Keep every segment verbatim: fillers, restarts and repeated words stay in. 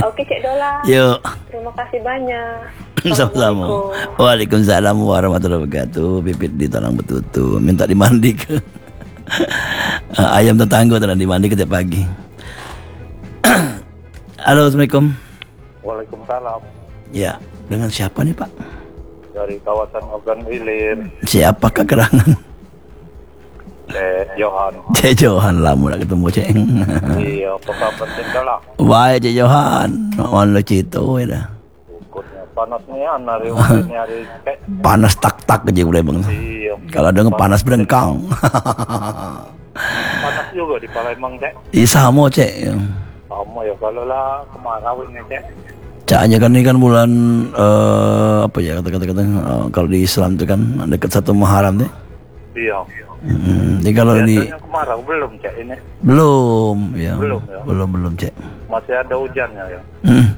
Oke Cek Dola. Yuk. Terima kasih banyak. Sama-sama. Waalaikumsalam warahmatullahi wabarakatuh. Pipit di Talang Betutu, minta dimandi ke ayam tetangga dan dimandi setiap pagi. Halo, assalamualaikum. Waalaikumsalam. Ya, dengan siapa nih Pak? Dari kawasan Ogan Ilir. Siapakah kerangan? Cek Johan. Cek Johan, lama nak ketemu Cek. Iya, apa kabar Cek Dola? Baik Cek Johan, mohon lo cito dah. Ukurnya panas nih hari ini hari Cek. Panas tak-tak aja boleh bang. Iya. Kalau ada panas berengkang. Panas juga di Palembang Cek. Iya sama Cek. Sama ya kalau lah kemarau ini Cek. Caknya kan ini kan bulan uh, apa ya kata-kata uh, kalau di Islam itu kan dekat satu Muharram deh. Iya. Hmm, jadi kalau di kemarau belum Cek ini. Belum, ya. Belum ya. Belum belum Cek. Masih ada hujannya ya. Hmm.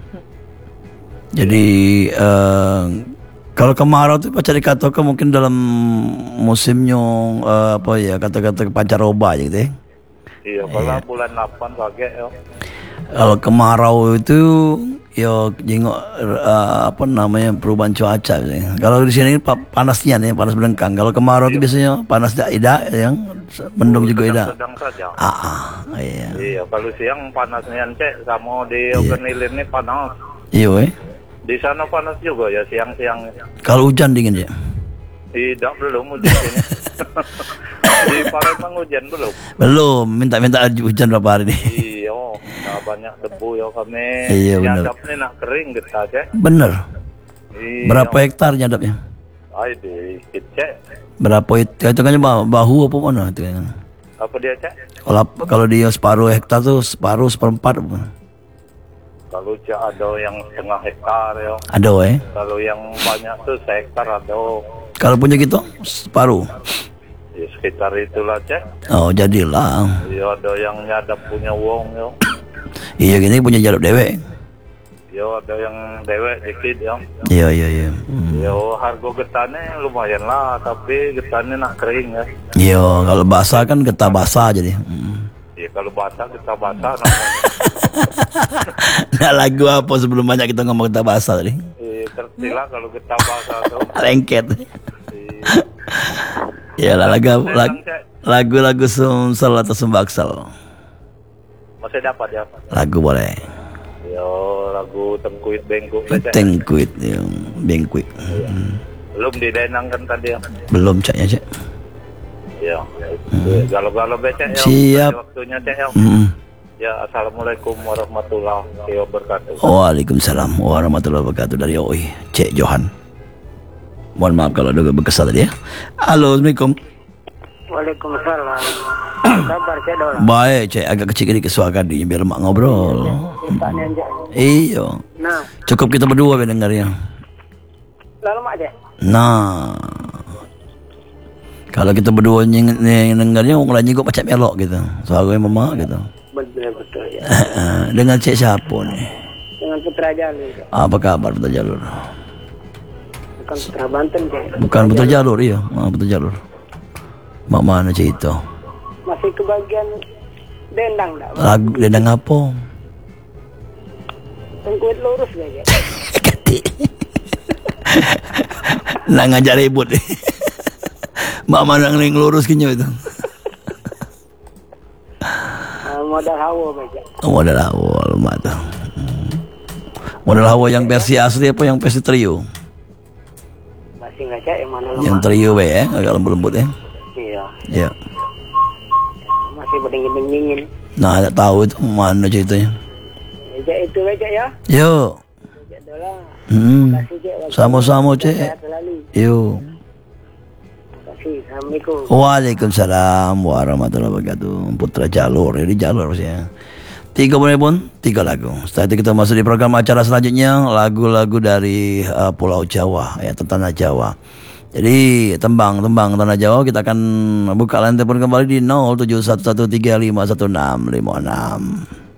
Jadi uh, kalau kemarau itu pacar dikatakan mungkin dalam musimnya uh, apa ya kata-kata pancaroba gitu ya. Iya, kalau yeah. bulan delapan pagi ya. Kalau kemarau itu ya jengok uh, apa namanya perubahan cuaca ya. Kalau di sini panasnya nih, panas berengkang. Kalau kemarau itu iya. biasanya panas ida yang mendung juga ida. Sedang saja. Ah, ah iya. Iya, kalau siang panasnya Cek sama di Ogan Ilir ini panas. Iya, weh. Di sana panas juga ya siang-siang. Kalau hujan dingin ya? Tidak, belum hujan ini. Di Palembang hujan belum? Belum, minta-minta hujan berapa hari nih? Iya, nah banyak debu ya kami. Iya benar. Nyadapnya nak kering gitu aja. Bener. Iya. Berapa hektar nyadapnya? Ay, dikit Cek. Berapa itu? Itu kan bahu apa mana itu kan? Apa dia Cek? Kalau kalau dia separuh hektar tuh separuh seperempat apa? Kalau Cek ada yang setengah hektar ya. Ada eh? Kalau yang banyak tuh sehektar ada. Kalau punya gitu separuh. Ya sekitar itulah Cek. Oh jadilah. Iya ada yang nyadap punya wong ya. Iya gini punya jalur dewek. Ya ada yang dewek dikit ya. Iya iya iya. Hmm. Ya harga getahnya lumayan lah, tapi getahnya nak kering ya. Iya kalau basah kan getah basah jadi. Hmm. Ya kalau basah getah basah namanya. Nah lagu apa sebelum banyak kita ngomong getah basah tadi? Iya tertilah kalau getah basah tuh. Lengket. Ya lah lagu lagu-lagu Sumsel atau Sumbaksel. Masih dapat ya? Lagu boleh. Yo lagu Tengkuit Bengkuk. Tengkuit yang Bengkuit. Hmm. Belum didenangkan tadi ya? Belum Caknya Cak. Ya. Hmm. Galau-galau becek ya. Siap. Waktunya Cak ya. Hmm. Ya assalamualaikum warahmatullahi wabarakatuh. Waalaikumsalam warahmatullahi wabarakatuh dari Oi Cek Johan. Mohon maaf kalau ada berkesal tadi ya. Halo, assalamualaikum. Waalaikumsalam. Kabar Cek Dola? Baik Cek, agak kecil sedikit suara dia biar mak ngobrol. Iya. Nah. Cukup kita berdua mendengarnya. Lalu mak Cek? Nah. Kalau kita berdua dengarnya orang lain juga macam melok gitu. Suara mama gitu. Betul betul ya. Dengan Cek siapa nih? Dengan Putra Jalur. Apa kabar Putra Jalur? Bukan Putra Banten Cek. Bukan Putra Jalur iya, ah, Putra Jalur. Mak mana Cek itu? Masih kebagian dendang tak? Lagu dendang apa? Tengkuit lurus gak Cek? Nak ngajak ribut nih. Mak mana yang lurus kinyo itu? Uh, modal hawa Cek. Oh, modal hawa mak tu. Modal hawa yang versi asli apa yang versi trio? Masih nggak Cek yang mana Yang trio be ya, agak lembut-lembut ya. Iya. Iya. Masih berdingin-dingin. Nah, tak tahu itu mana ceritanya. Cek itu Cek ya. Yo. Cek Dola. Hmm. Kasih Cek. Sama-sama Cek. Yo. Kasih. Assalamualaikum. Waalaikumsalam warahmatullahi wabarakatuh. Putra Jalur, jadi Jalur sih ya. Tiga boleh pun, tiga lagu. Setelah itu kita masuk di program acara selanjutnya, lagu-lagu dari uh, Pulau Jawa, ya tanah Jawa. Jadi tembang-tembang tanah Jawa kita akan buka line telepon kembali di nol tujuh satu satu tiga lima satu enam lima enam.